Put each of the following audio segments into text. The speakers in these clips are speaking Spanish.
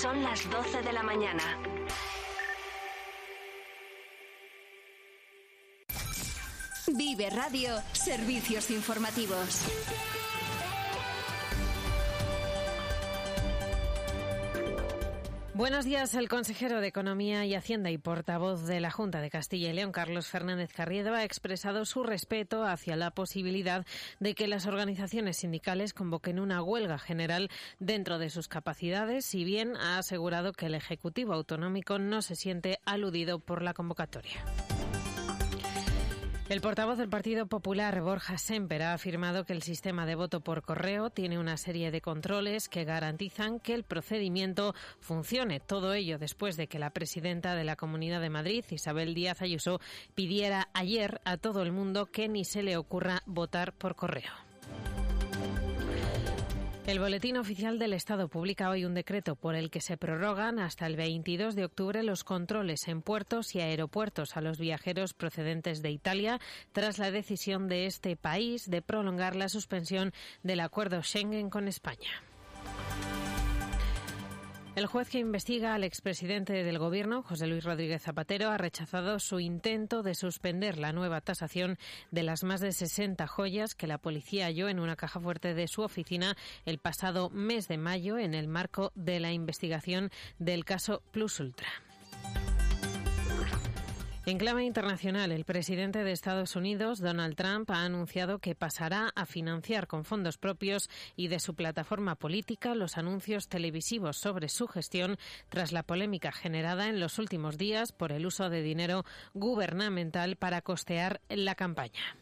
Son las 12 de la mañana. Vive Radio, servicios informativos. Buenos días. El consejero de Economía y Hacienda y portavoz de la Junta de Castilla y León, Carlos Fernández Carriedo, ha expresado su respeto hacia la posibilidad de que las organizaciones sindicales convoquen una huelga general dentro de sus capacidades, si bien ha asegurado que el Ejecutivo Autonómico no se siente aludido por la convocatoria. El portavoz del Partido Popular, Borja Sémper, ha afirmado que el sistema de voto por correo tiene una serie de controles que garantizan que el procedimiento funcione. Todo ello después de que la presidenta de la Comunidad de Madrid, Isabel Díaz Ayuso, pidiera ayer a todo el mundo que ni se le ocurra votar por correo. El Boletín Oficial del Estado publica hoy un decreto por el que se prorrogan hasta el 22 de octubre los controles en puertos y aeropuertos a los viajeros procedentes de Italia tras la decisión de este país de prolongar la suspensión del acuerdo Schengen con España. El juez que investiga al expresidente del Gobierno, José Luis Rodríguez Zapatero, ha rechazado su intento de suspender la nueva tasación de las más de 60 joyas que la policía halló en una caja fuerte de su oficina el pasado mes de mayo en el marco de la investigación del caso Plus Ultra. En clave internacional, el presidente de Estados Unidos, Donald Trump, ha anunciado que pasará a financiar con fondos propios y de su plataforma política los anuncios televisivos sobre su gestión tras la polémica generada en los últimos días por el uso de dinero gubernamental para costear la campaña.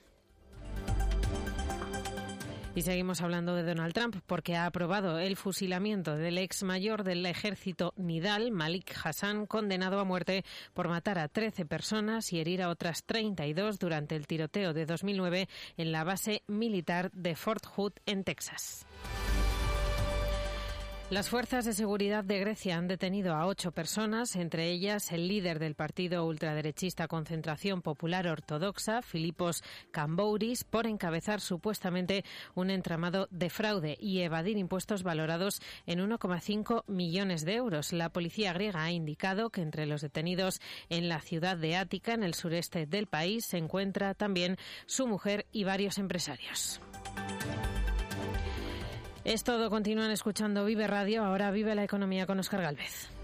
Y seguimos hablando de Donald Trump porque ha aprobado el fusilamiento del ex mayor del ejército Nidal, Malik Hassan, condenado a muerte por matar a 13 personas y herir a otras 32 durante el tiroteo de 2009 en la base militar de Fort Hood, en Texas. Las fuerzas de seguridad de Grecia han detenido a 8 personas, entre ellas el líder del partido ultraderechista Concentración Popular Ortodoxa, Filipos Kambouris, por encabezar supuestamente un entramado de fraude y evadir impuestos valorados en 1,5 millones de euros. La policía griega ha indicado que entre los detenidos en la ciudad de Ática, en el sureste del país, se encuentra también su mujer y varios empresarios. Es todo. Continúan escuchando Vive Radio. Ahora Vive la Economía con Óscar Gálvez.